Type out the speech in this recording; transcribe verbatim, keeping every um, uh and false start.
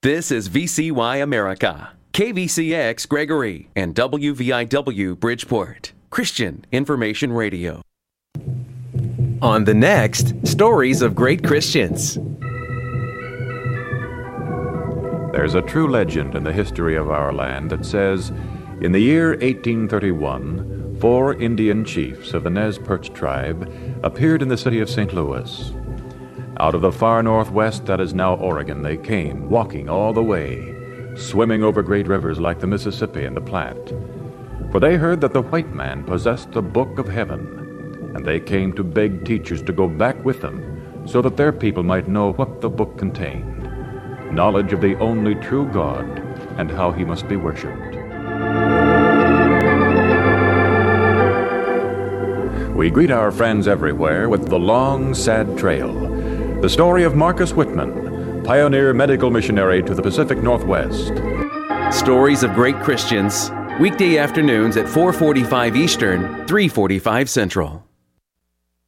This is V C Y America, K V C X Gregory, and W V I W Bridgeport, Christian Information Radio. On the next, Stories of Great Christians. There's a true legend in the history of our land that says, in the year eighteen thirty-one, four Indian chiefs of the Nez Perce tribe appeared in the city of Saint Louis. Out of the far northwest that is now Oregon, they came, walking all the way, swimming over great rivers like the Mississippi and the Platte. For they heard that the white man possessed the book of heaven, and they came to beg teachers to go back with them so that their people might know what the book contained, knowledge of the only true God and how he must be worshipped. We greet our friends everywhere with The Long, Sad Trail, the story of Marcus Whitman, pioneer medical missionary to the Pacific Northwest. Stories of Great Christians, weekday afternoons at four forty-five Eastern, three forty-five Central.